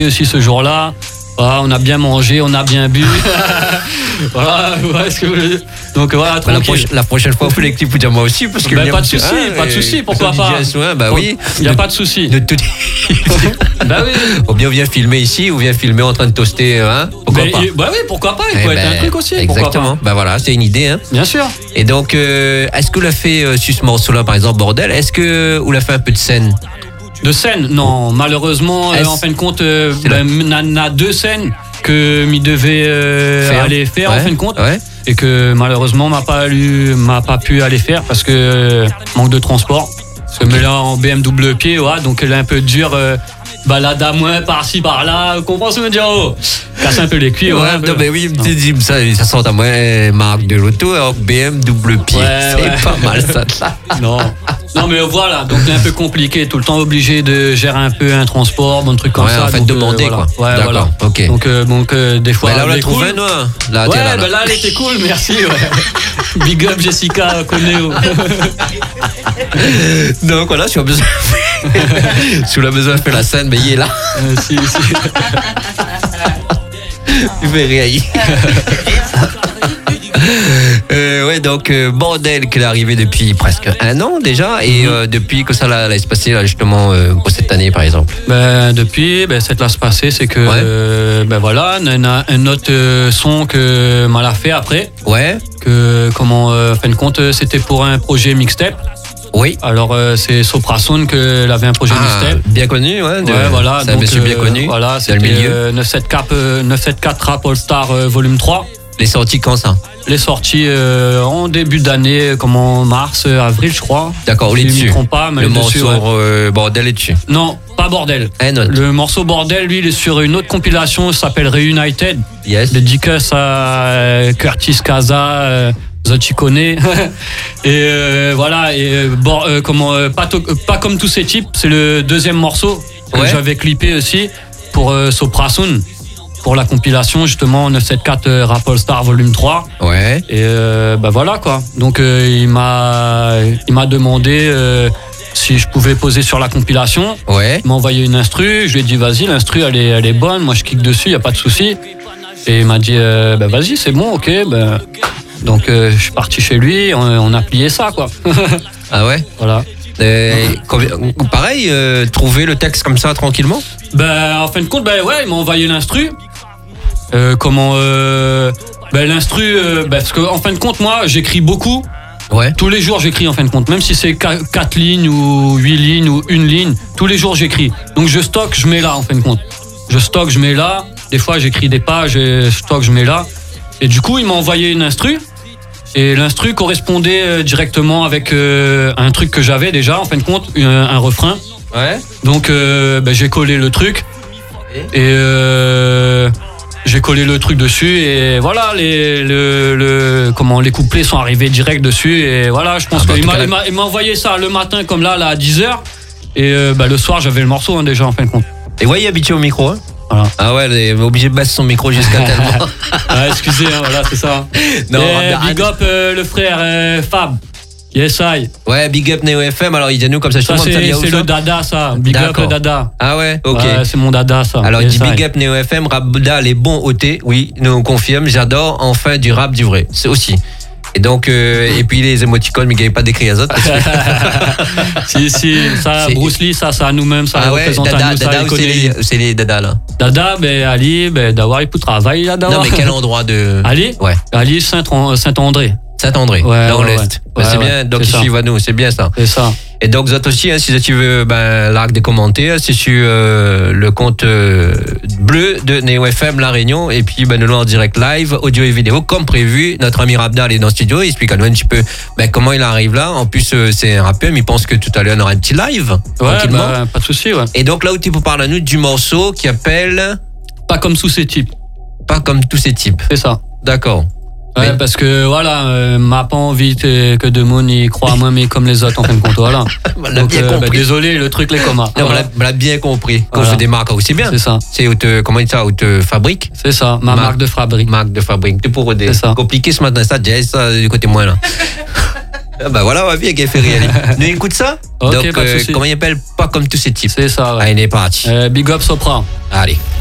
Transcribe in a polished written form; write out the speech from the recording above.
aussi ce jour-là. Voilà, on a bien mangé, on a bien bu. Voilà, donc voilà, tranquille. La prochaine fois, vous faites l'équipe, vous dire moi aussi, parce que pas de souci, pourquoi pas. Oui, il n'y a pas de souci. Bah oui. Ou bien on vient filmer ici, ou vient filmer en train de toaster, pourquoi pas. Bah oui, pourquoi pas, il peut être un truc aussi. Exactement. Bah voilà, c'est une idée, Bien sûr. Et donc, est-ce que vous l'avez fait sur ce morceau-là, par exemple, Bordel, est-ce que vous l'avez fait un peu de scène? De scène, non, malheureusement, en fin de compte, on a 2 scènes que m'y devait aller faire en fin de compte, et que malheureusement m'a pas pu aller faire parce que manque de transport. Parce que mais là en BMW pied, donc elle est un peu dure. Balade à moins par-ci par-là, comprends ce que je veux dire, casse un peu les cuirs. Non mais oui, ça sort à moins marque de l'auto, alors BMW pied, c'est pas mal ça. Non mais voilà, donc c'est un peu compliqué, tout le temps obligé de gérer un peu un transport, bon truc comme ça. En fait, demander quoi. D'accord, ok. Donc des fois. Là on l'a trouvé, nous. Là elle était cool, merci. Big up Jessica Coneo. Donc voilà, si on a besoin. Si on a besoin de faire la scène, mais il est là. Si. Tu fais rire. Donc Bordel qui est arrivé depuis presque 1 an déjà, et depuis que ça laisse passer là justement pour cette année par exemple. Depuis cette laisse passer, c'est que voilà, on a un autre son que mal a fait après. Que en fin de compte c'était pour un projet mixtape. Oui. Alors c'est Soprasound qu'elle avait un projet mixtape. Bien connu, voilà. C'est un monsieur bien connu. Voilà, c'était le milieu. 974 Rap All Star volume 3. Les sorties quand ça? Les sorties en début d'année, comme en mars, avril, je crois. D'accord, si dessus. Je ne me trompe pas, mais le morceau Bordel est dessus. Non, pas Bordel. Le morceau Bordel, lui, il est sur une autre compilation, ça s'appelle Reunited. Yes. Dédicace à Curtis Casa. Zochikone. Et voilà, et pas comme tous ces types, c'est le 2e morceau que j'avais clippé aussi pour Soprasound, pour la compilation justement 974 Rap All Star volume 3. Et voilà quoi. Donc il m'a demandé si je pouvais poser sur la compilation. Il m'a envoyé une instru, je lui ai dit vas-y, l'instru elle est bonne, moi je kick dessus, y a pas de souci. Et il m'a dit vas-y, c'est bon, ok. Donc je suis parti chez lui, on a plié ça quoi. Ah ouais. Voilà. Pareil, trouver le texte comme ça tranquillement. En fin de compte, il m'a envoyé l'instru. L'instru, parce que en fin de compte, moi, j'écris beaucoup. Tous les jours, j'écris en fin de compte, même si c'est 4 lignes ou 8 lignes ou 1 ligne, tous les jours j'écris. Donc je stocke, je mets là en fin de compte. Je stocke, je mets là. Des fois, j'écris des pages, je stocke, je mets là. Et du coup, il m'a envoyé une instru. Et l'instru correspondait directement avec un truc que j'avais déjà, en fin de compte, un refrain. Donc j'ai collé le truc. Et j'ai collé le truc dessus. Et voilà, les couplets sont arrivés direct dessus. Et voilà, je pense qu'il m'a envoyé ça le matin, comme là à 10h. Et le soir, j'avais le morceau déjà, en fin de compte. Et voyez, habitué au micro, Voilà. Ah ouais, il est obligé de baisser son micro jusqu'à tellement. Excusez, voilà, c'est ça. Non, big up le frère Fab. Yes, I. Ouais, big up Neo FM. Alors, il dit nous comme ça. Ça, c'est le dada, ça. Big up le dada. Ah ouais, ok. Ouais, c'est mon dada, ça. Alors, il dit big up Neo FM. Rabda, les bons OT. Oui, nous on confirme. J'adore enfin du rap du vrai. C'est aussi. Et donc, et puis les émoticônes, mais il n'y avait pas d'écrit à autres. Si, ça, Bruce Lee, ça à nous-mêmes, ça représente dada, à nous. Dada, c'est les dada, là. Dada, Ali, d'avoir, il peut travailler là, d'avoir. Non, mais quel endroit de. Ali? Ouais. Ali, Saint-André. Saint-André, dans l'Est. C'est bien, donc ici, va nous, c'est bien ça. C'est ça. Et donc, vous êtes aussi, si tu veux, l'arc des commentaires, c'est sur le compte bleu de Neo FM La Réunion. Et puis, nous en direct live, audio et vidéo, comme prévu. Notre ami Rabda est dans le studio. Il explique à nous un petit peu comment il arrive là. En plus, c'est un rappeur, mais il pense que tout à l'heure, on aura un petit live. Tranquillement. Pas de souci, ouais. Et donc, là où tu peux parler à nous du morceau qui appelle. Pas comme tous ces types. Pas comme tous ces types. C'est ça. D'accord. Ouais, parce que voilà, m'a pas envie que de monde y croit à moi, mais comme les autres en fin de compte, voilà. Donc, bien compris. Désolé, le truc les comas. Non, on l'a bien compris. Quand je démarque aussi bien. C'est ça. C'est comment il dit ça, où te fabrique. C'est ça, ma marque de fabrique. Marque de fabrique. Tu pour aider. C'est ça. Compliqué ce matin, ça, Jess, ça, du côté moins là. Bah voilà, on va bien Ferry. Nous écoute ça. Ok, donc, pas de souci. comment il appelle? Pas comme tous ces types. C'est ça, ouais. Allez, il est parti. Big up Sopra. Allez.